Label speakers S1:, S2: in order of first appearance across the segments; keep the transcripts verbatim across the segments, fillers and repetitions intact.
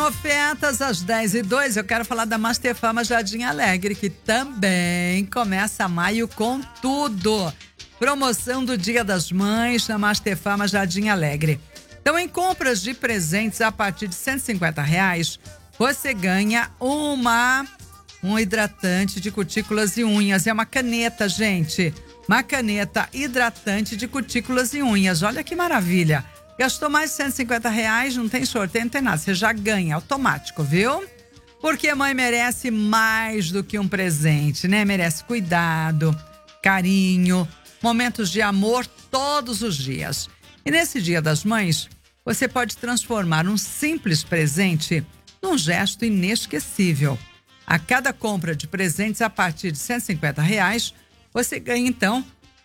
S1: Ofertas às dez e dois, eu quero falar da Master Farma Jardim Alegre, que também começa maio com tudo. Promoção do Dia das Mães na Master Farma Jardim Alegre. Então, em compras de presentes a partir de cento e cinquenta reais, você ganha uma, um hidratante de cutículas e unhas. É uma caneta, gente. Uma caneta hidratante de cutículas e unhas. Olha que maravilha. Gastou mais de cento e cinquenta reais, não tem sorteio, não tem nada. Você já ganha, automático, viu? Porque a mãe merece mais do que um presente, né? Merece cuidado, carinho, momentos de amor todos os dias. E nesse Dia das Mães, você pode transformar um simples presente num gesto inesquecível. A cada compra de presentes a partir de cento e cinquenta reais, você ganha então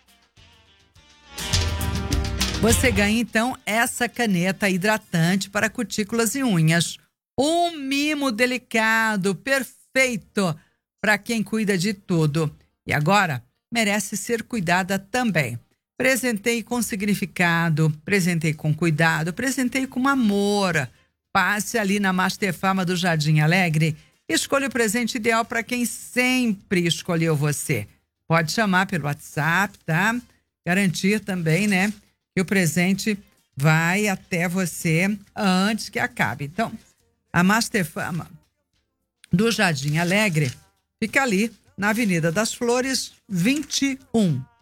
S1: Você ganha, então, essa caneta hidratante para cutículas e unhas. Um mimo delicado, perfeito para quem cuida de tudo. E agora, merece ser cuidada também. Presentei com significado, presentei com cuidado, presentei com amor. Passe ali na Master Farma do Jardim Alegre. Escolha o presente ideal para quem sempre escolheu você. Pode chamar pelo WhatsApp, tá? Garantir também, né? E o presente vai até você antes que acabe. Então, a Master Farma do Jardim Alegre fica ali na Avenida das Flores, vinte e um.